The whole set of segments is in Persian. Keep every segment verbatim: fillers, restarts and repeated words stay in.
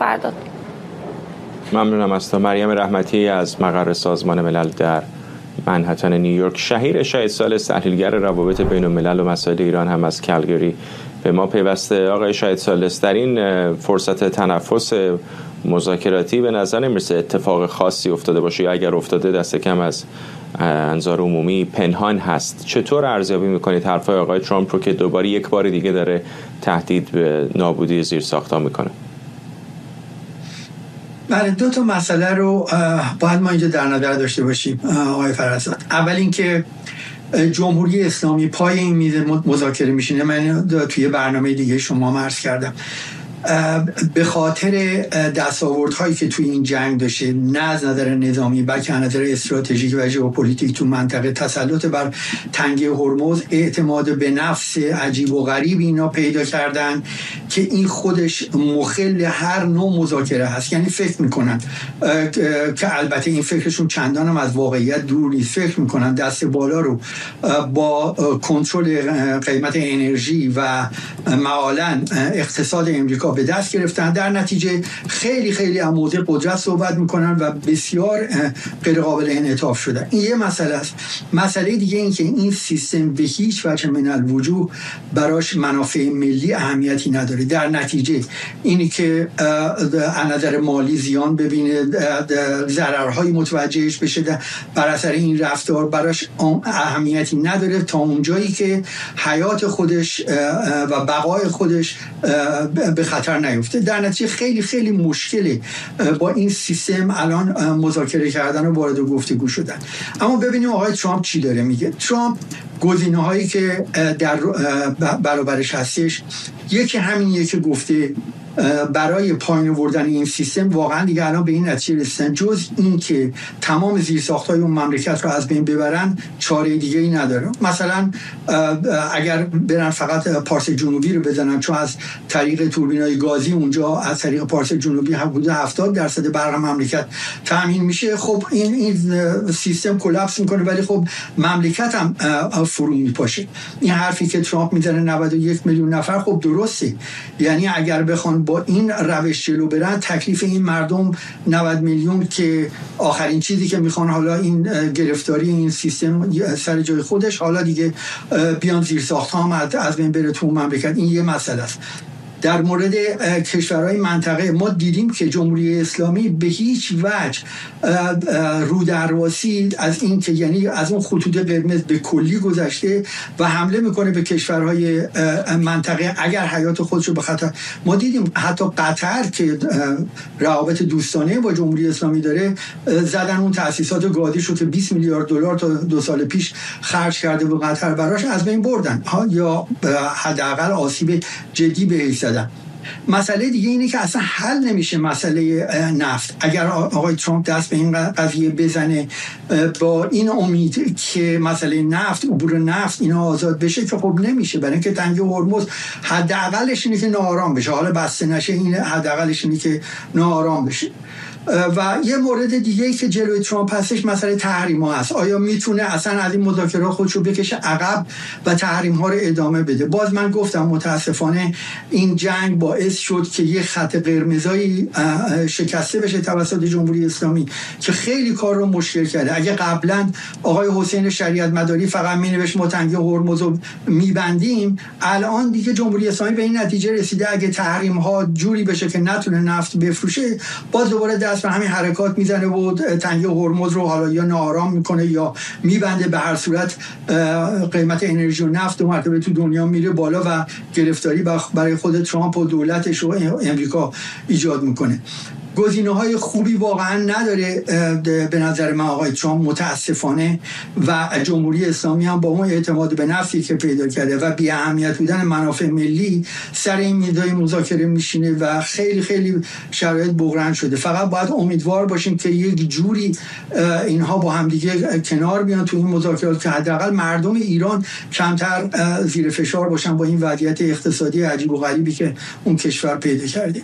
فردا. ممنونم از تو. مریم رحمتی از مقر سازمان ملل در منهتن نیویورک. شهیر شهید ثالث، تحلیلگر روابط بین الملل و مسائل ایران، هم از کلگری به ما پیوسته. آقای شهید ثالث، در این فرصت تنفس مذاکراتی به نظر نمیرسه اتفاق خاصی افتاده باشه، یا اگر افتاده دست کم از انظار عمومی پنهان هست. چطور ارزیابی میکنید حرفای آقای ترامپ رو که دوباره یک بار دیگه داره تهدید به نابودی زیرساخت‌ها میکنه؟ بله، دو تا مسئله رو باید ما اینجا در نظر داشته باشیم آقای فرزاد. اول اینکه جمهوری اسلامی پای این میز مذاکره میشینه. من توی برنامه دیگه شما عرض کردم به خاطر دستاوردهایی که توی این جنگ داشته، نه از نظر نظامی بلکه از نظر استراتژیک و ژئوپلیتیک تو منطقه، تسلط بر تنگه هرمز، اعتماد به نفس عجیب و غریب اینا پیدا کردن که این خودش مخل هر نوع مذاکره هست. یعنی فکر میکنن که البته این فکرشون چندان هم از واقعیت دور نیست، فکر میکنن دست بالا رو با کنترل قیمت انرژی و معالاً اقتصاد امریکا به دست گرفتن. در نتیجه خیلی خیلی از موضع قدرت صحبت میکنن و بسیار غیر قابل انعطاف شده. این یه مسئله است. مسئله دیگه این که این سیستم به هیچ وجه من الوجوه براش منافع ملی اهمیتی نداره. در نتیجه اینی که از نظر مالی زیان ببینه، ضررهای متوجهش بشه بر اثر این رفتار، براش اهمیتی نداره تا اونجایی که حیات خودش و بقای خودش به خطر نیفته. در نتیجه خیلی خیلی مشکله با این سیستم الان مذاکره کردن و وارد گفتگو شدن. اما ببینیم آقای ترامپ چی داره میگه. ترامپ گزینه‌هایی که در برابرش هستش، یکی همینیه که گفته برای پایین آوردن این سیستم واقعا دیگه الان به این نتیجه رسیدن جز این که تمام زیرساخت‌های اون مملکت رو از بین ببرن چاره دیگه ای نداره. مثلا اگر برن فقط پارس جنوبی رو بزنن، چون از طریق توربینای گازی اونجا از طریق پارس جنوبی حدود هفتاد درصد برق مملکت تامین میشه، خب این این سیستم کلاپس میکنه، ولی خب مملکت هم فرو میپاشه. این حرفی که ترامپ میزنه نود و یک میلیون نفر، خب درسته. یعنی اگر بخوان با این روش جلو برن، تکلیف این مردم نود میلیون که آخرین چیزی که میخوان حالا این گرفتاری این سیستم سر جای خودش، حالا دیگه بیان زیرساخت‌ها هم از بین بره تو مملکت، این یه مسئله است. در مورد کشورهای منطقه ما دیدیم که جمهوری اسلامی به هیچ وجه رو درواسی از این که یعنی از اون خطوط قرمز به کلی گذشته و حمله میکنه به کشورهای منطقه اگر حیات خودش رو به خطر. ما دیدیم حتی قطر که روابط دوستانه با جمهوری اسلامی داره، زدن اون تأسیسات گازیش رو که بیست میلیارد دلار تا دو سال پیش خرج کرده به قطر براش، از بین بردن یا حداقل آسیب جدی بهش زدن. مسئله دیگه اینه که اصلا حل نمیشه مسئله نفت. اگر آقای ترامپ دست به این قضیه بزنه با این امید که مسئله نفت، عبور نفت اینا آزاد بشه، که خب نمیشه، برای اینکه تنگه هرمز حداقلش اینه که ناآرام بشه. حالا بسته نشه، این حداقلش اینه که ناآرام بشه. و یه مورد دیگه ای که جلوی ترامپ هستش مسئله تحریم ها هست. آیا میتونه اصلا از این مذاکره خودش رو بکشه عقب و تحریم ها رو ادامه بده؟ باز من گفتم متاسفانه این جنگ باعث شد که یه خط قرمزایی شکسته بشه توسط جمهوری اسلامی که خیلی کار رو مشکل کرده. اگه قبلا آقای حسین شریعت مداری فقط مینوشت ما تنگه هرمز رو میبندیم، الان دیگه جمهوری اسلامی به این نتیجه رسیده اگه تحریم ها جوری بشه که نتونه نفت بفروشه، باز دوباره دست به همین حرکات میزنه و تنگه هرمز رو حالا یا ناآرام میکنه یا میبنده. به هر صورت قیمت انرژی و نفت دو مرتبه تو دنیا میره بالا و گرفتاری برای خود ترامپ و دولتش و امریکا ایجاد میکنه. گزینه‌های خوبی واقعا نداره به نظر من آقای ترامپ متاسفانه، و جمهوری اسلامی هم با اون اعتماد به نفسی که پیدا کرده و بی اهمیت بودن منافع ملی سر این میزای مذاکره میشینه و خیلی خیلی شرایط بحران شده. فقط باید امیدوار باشیم که یک جوری اینها با هم دیگه کنار بیان تو این مذاکرات که حداقل مردم ایران کمتر زیر فشار باشن با این وضعیت اقتصادی عجیب و غریبی که اون کشور پیدا کرده.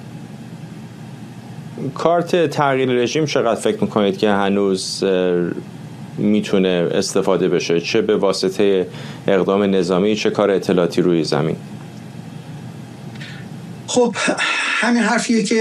کارت تغییر رژیم چقدر فکر میکنید که هنوز میتونه استفاده بشه، چه به واسطه اقدام نظامی چه کار اطلاعاتی روی زمین؟ خب همین حرفیه که